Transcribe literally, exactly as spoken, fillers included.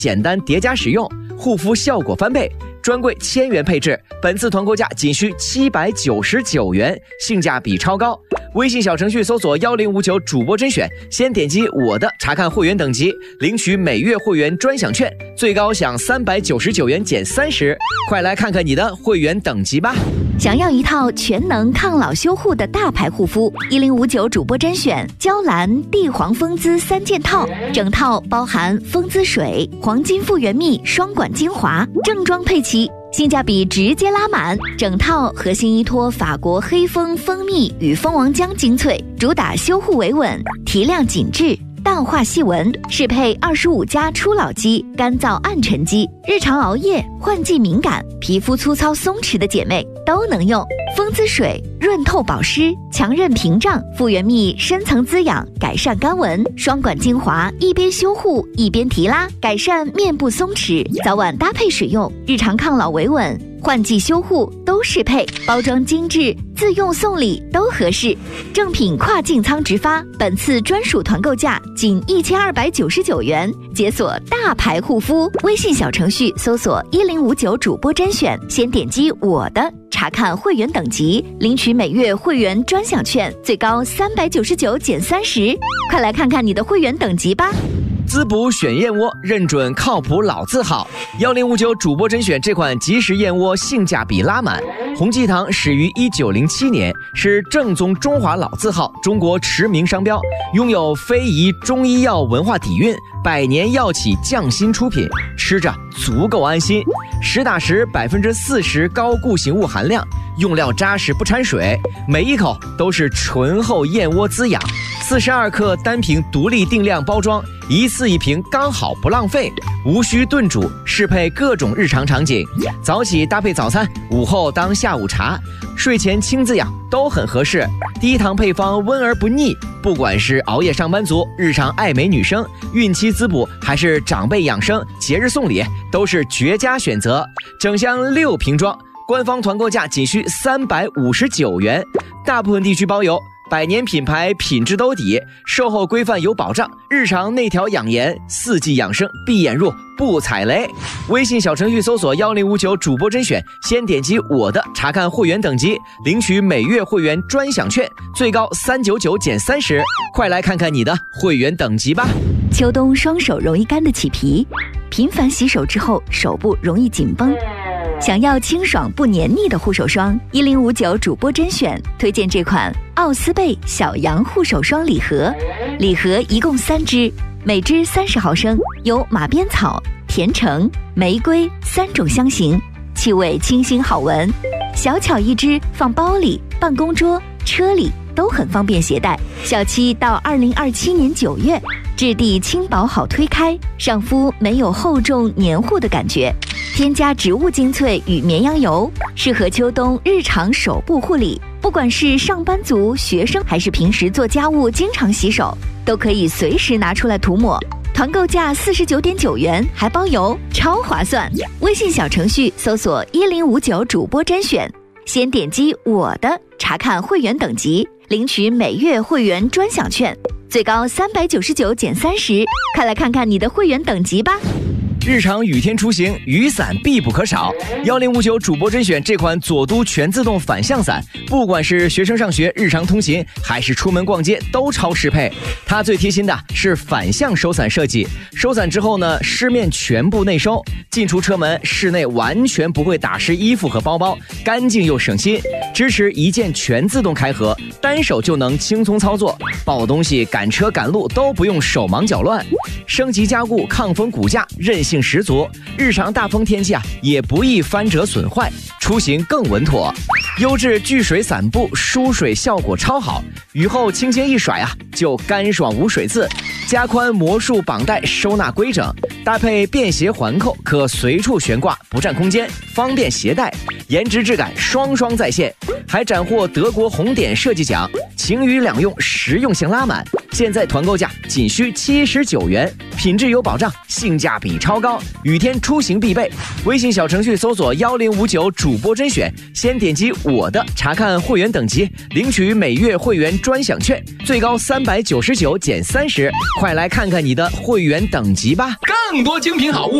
简单叠加使用，护肤效果翻倍。专柜千元配置，本次团购价仅需七百九十九元，性价比超高。微信小程序搜索一零五九主播甄选，先点击我的查看会员等级，领取每月会员专享券，最高享三百九十九元减三十。快来看看你的会员等级吧！ 想要一套全能抗老修护的大牌护肤，一零五九主播甄选娇兰地黄蜂姿三件套，整套包含蜂姿水、黄金复原蜜双管精华，正装配齐，性价比直接拉满。整套核心依托法国黑蜂蜂蜜与蜂王浆精粹，主打修护维稳、提亮紧致、淡化细纹，适配二十五加初老肌、干燥暗沉肌、日常熬夜、换季敏感、皮肤粗糙松弛的姐妹都能用。蜂姿水润透保湿，强韧屏障；复原蜜深层滋养，改善干纹；双管精华一边修护一边提拉，改善面部松弛。早晚搭配使用，日常抗老维稳、换季修护都适配，包装精致，自用送礼都合适。正品跨境仓直发，本次专属团购价仅一千二百九十九元，解锁大牌护肤。微信小程序搜索一零五九主播甄选，先点击我的查看会员等级，领取每月会员专享券，最高三百九十九减三十。快来看看你的会员等级吧！ 滋补选燕窝，认准靠谱老字号。一零五九主播甄选这款即食燕窝性价比拉满。洪记堂始于一九零七年，是正宗中华老字号，中国驰名商标，拥有非遗中医药文化底蕴，百年药企匠心出品，吃着足够安心。实打实百分之四十高固形物含量，用料扎实不掺水，每一口都是醇厚燕窝滋养。四十二克单瓶独立定量包装，一次一瓶刚好不浪费，无需炖煮，适配各种日常场景。早起搭配早餐，午后当下午茶，睡前轻滋养都很合适。低糖配方温而不腻，不管是熬夜上班族、日常爱美女生、孕期滋补，还是长辈养生、节日送礼，都是绝佳选择。整箱六瓶装，官方团购价仅需三百五十九元，大部分地区包邮。百年品牌，品质兜底，售后规范有保障，日常内调养颜，四季养生，闭眼入不踩雷。微信小程序搜索一零五九主播甄选，先点击我的查看会员等级，领取每月会员专享券，最高三百九十九减三十。快来看看你的会员等级吧。 秋冬双手容易干的起皮，频繁洗手之后手部容易紧绷，想要清爽不黏腻的护手霜，一零五九主播甄选推荐这款奥斯贝小羊护手霜礼盒，礼盒一共三支，每支三十毫升，有马鞭草、甜橙、玫瑰三种香型，气味清新好闻，小巧一支，放包里、办公桌、车里都很方便携带。小七到二零二七年九月，质地轻薄好推开，上肤没有厚重黏糊的感觉，添加植物精粹与绵羊油，适合秋冬日常手部护理。不管是上班族、学生，还是平时做家务经常洗手，都可以随时拿出来涂抹。团购价四十九点九元，还包邮，超划算。微信小程序搜索一零五九主播甄选，先点击我的查看会员等级，领取每月会员专享券，最高三百九十九减三十。快来看看你的会员等级吧。 日常雨天出行，雨伞必不可少。一零五九主播甄选这款左都全自动反向伞，不管是学生上学、日常通勤，还是出门逛街，都超适配。它最贴心的是反向收伞设计，收伞之后呢，湿面全部内收，进出车门、室内完全不会打湿衣服和包包，干净又省心。支持一键全自动开合，单手就能轻松操作，抱东西、赶车、赶路都不用手忙脚乱。升级加固，抗风骨架，韧性十足，日常大风天气啊也不易翻折损坏，出行更稳妥。优质聚水伞布，疏水效果超好，雨后轻轻一甩啊就干爽无水渍。加宽魔术绑带，收纳规整，搭配便携环扣，可随处悬挂，不占空间，方便携带。颜值质感双双在线，还斩获德国红点设计奖， 晴雨两用，实用性拉满。现在团购价仅需七十九元，品质有保障，性价比超高，雨天出行必备。微信小程序搜索幺零五九主播甄选，先点击我的查看会员等级，领取每月会员专享券，最高三百九十九减三十，快来看看你的会员等级吧！ 更多精品好物